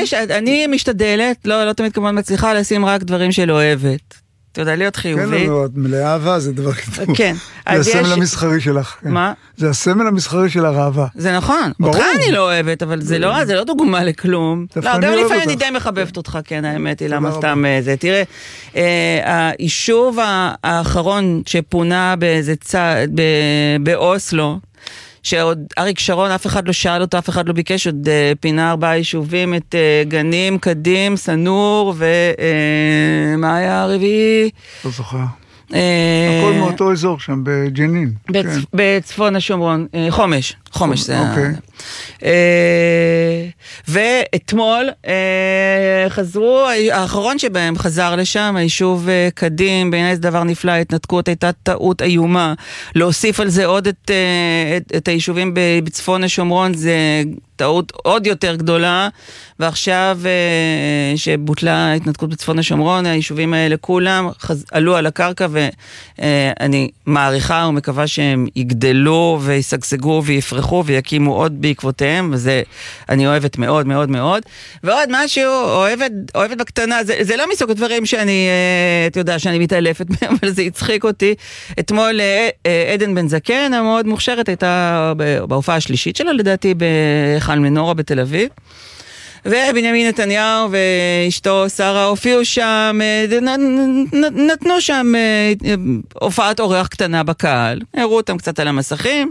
אני משתדלת, לא תמיד כמובן מצליחה לשים רק דברים של אוהבת. אתה יודע, להיות חיובית. כן, מלאה אהבה, זה דבר כתוב. כן. זה הסמל המסחרי שלך. מה? זה הסמל המסחרי של הרעבה. זה נכון. אותך אני לא אוהבת, אבל זה לא דוגמה לכלום. לא, גם לפעמים אני די מחבבת אותך, כן, האמת היא, למה סתם זה. תראה, היישוב האחרון שפונה באיזה צד, באוסלו, שעוד אריק שרון, אף אחד לא שאל אותו, אף אחד לא ביקש, עוד פינה 4 יישובים, את גנים, קדים, סנור, ומה היה הרביעי? לא זוכר. הכל מאותו אזור שם, בג'נין. בצפון השומרון, חומש זה ואתמול חזרו, האחרון שבהם חזר לשם, היישוב קדים, בעיניי זה דבר נפלא, התנתקות הייתה טעות איומה, להוסיף על זה עוד את היישובים בצפון השומרון, זה טעות עוד יותר גדולה, ועכשיו שבוטלה ההתנתקות בצפון השומרון, היישובים האלה כולם עלו על הקרקע, ואני מעריכה ומקווה שהם יגדלו ויסגסגו ויפרחו ויקימו עוד בעקבותיהם, וזה אני אוהבת מאוד מאוד מאוד. ועוד משהו, אוהבת בקטנה, זה לא מסוג הדברים שאני, אתה יודע, שאני מתעלפת מהם, אבל זה יצחיק אותי. אתמול עדן בן זקן, המאוד מוכשרת, הייתה בהופעה השלישית שלה, לדעתי, בחל מנורה בתל אביב. ובנימין נתניהו ואשתו שרה הופיעו שם, נתנו שם הופעת אורח קטנה בקהל, הראו אותם קצת על המסכים,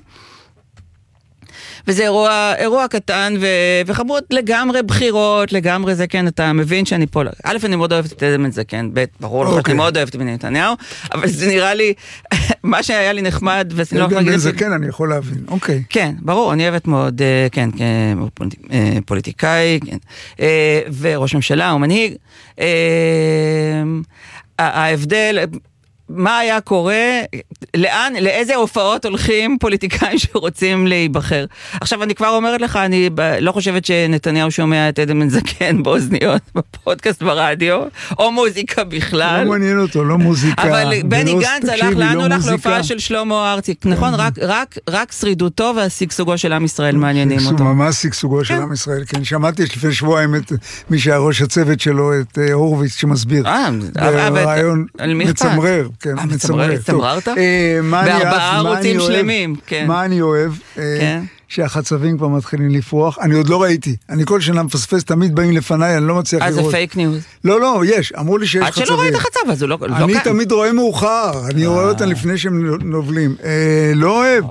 וזה אירוע קטן וחברות לגמרי בחירות, לגמרי זה כן, אתה מבין שאני פה, א' אני מאוד אוהבת את עדן בן זקן, ב' ברור לך, אני מאוד אוהבת את בנימין נתניהו, אבל זה נראה לי, מה שהיה לי נחמד, עדן בן זקן אני יכול להבין, אוקיי. כן, ברור, אני אוהבת מאוד, כן, פוליטיקאי, וראש ממשלה, הוא מנהיג, ההבדל, מה היה קורה, לאיזה הופעות הולכים פוליטיקאים שרוצים להיבחר. עכשיו אני כבר אומרת לך, אני לא חושבת שנתניהו שומע את עדן בן זקן באוזניות, בפודקאסט ברדיו, או מוזיקה בכלל. לא מעניין אותו, לא מוזיקה. אבל בני גנץ הלך, לאן הולך להופעה של שלמה ארצי. נכון, רק שרידותו והסגסוגו של עם ישראל מעניינים אותו. ממש סגסוגו של עם ישראל, כן. שמעתי לפני שבועיים את מי שהיה ראש הצוות שלו, את הורוביץ שמסביר. רעיון מצמרר. כן, מצמררת? בארבעה ערוצים שלמים. מה אני אוהב? שהחצבים כבר מתחילים לפרוח. אני עוד לא ראיתי. אני כל שנה מפספס, תמיד באים לפניי, אני לא מצליח לראות. אז זה פייק ניוז. לא, יש. אמרו לי שיש חצבים. עד שלא ראית חצב, אז הוא לא כאן. אני תמיד רואה מאוחר. אני רואה אותם לפני שהם נובלים. לא אוהב.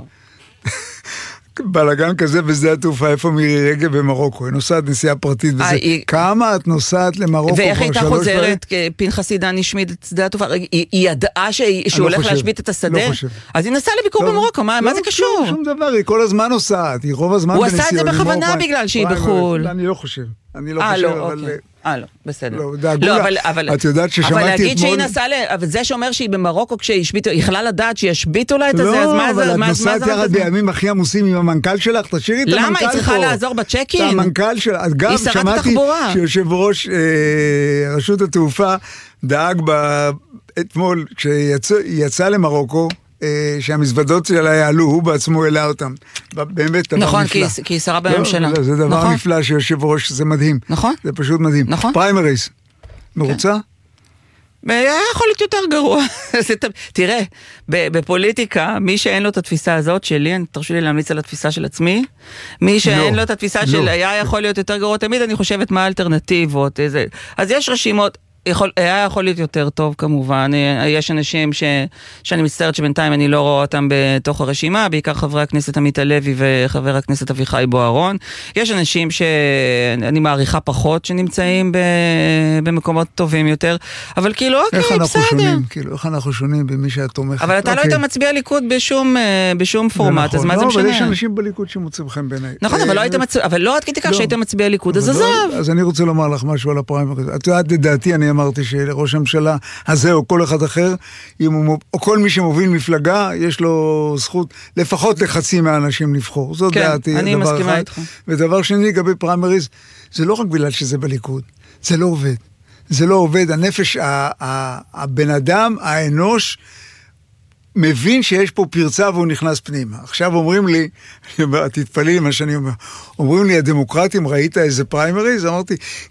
בלגן כזה בשדה התעופה, איפה מירי רגב במרוקו? היא נוסעת נסיעה פרטית וזה. כמה את נוסעת למרוקו? ואיך הייתה חוזרת? פנחס עידן השמיד את שדה התעופה. היא ידעה שהוא הולך להשמיד את השדה? לא חושב. אז היא נסעה לביקור במרוקו, מה זה קשור? שום דבר, היא כל הזמן נוסעת, היא רוב הזמן בנסיעות. הוא עשה את זה בכוונה בגלל שהיא בחול. אני לא חושב. אני לא חושב, אבל... לא, בסדר. לא, אבל את יודעת ששמעתי אבל להגיד שהיא נסעה, אבל זה שאומר שהיא במרוקו כשהשביתו, היא יכלה לדעת שישביתו לה את זה, אז מה זה? לא, אבל את נוסעת יחד בימים הכי עמוסים עם המנכ"ל שלך, תשאירי את המנכ"ל פה. למה? היא צריכה לעזור בצ'קין? המנכ"ל שלה, גם שמעתי שיושב ראש רשות התעופה דאג אתמול, כשיצא למרוקו, שהמזוודות שלה יעלו, הוא בעצמו העלה אותם. באמת דבר נפלא. נכון, כי היא שרה בממשלה. זה דבר נפלא שיושב ראש, זה מדהים. נכון. זה פשוט מדהים. נכון. פריימריז. מרוצה? היה יכול להיות יותר גרוע. תראה, בפוליטיקה, מי שאין לו את התפיסה הזאת שלי, תרשו לי להמליץ על התפיסה של עצמי, מי שאין לו את התפיסה של היה יכול להיות יותר גרוע, תמיד אני חושבת מה האלטרנטיבות. אז יש רשימות, היה יכול להיות יותר טוב כמובן, יש אנשים שאני מצטערת שבינתיים אני לא רואה אותם בתוך הרשימה, בעיקר חברי הכנסת עמית הלוי וחבר הכנסת אביחי בוארון, יש אנשים שאני מעריכה פחות שנמצאים במקומות טובים יותר, אבל כאילו אוקיי, בסדר. איך אנחנו שונים במי שאת תומכת? אבל אתה לא היית מצביע ליכוד בשום פורמט, אז מה זה משנה? אבל יש אנשים בליכוד שמוצאים לכם בעיניי. נכון, אבל לא עד כדי כך שהיית מצביע ליכוד, אז עזוב. אז אני רוצה לומר לך משהו על הפריימריז. את יודעת, לדעתי אני אמרתי שלראש הממשלה הזה או כל אחד אחר, או כל מי שמוביל מפלגה, יש לו זכות לפחות לחצי מהאנשים לבחור. זאת דעתי. אני מסכימה איתך. ודבר שני, לגבי פריימריז, זה לא רק בגלל שזה בליכוד. זה לא עובד. זה לא עובד. הנפש, הבן אדם, האנוש, מבין שיש פה פרצה והוא נכנס פנימה. עכשיו אומרים לי, תתפלאי מה שאני אומר, אומרים לי, הדמוקרטים, ראית איזה פריימריז? אמרתי,